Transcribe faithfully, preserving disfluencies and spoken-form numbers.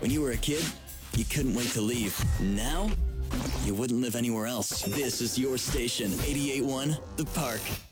When you were a kid, you couldn't wait to leave. Now, you wouldn't live anywhere else. This is your station, eighty-eight point one, The Park.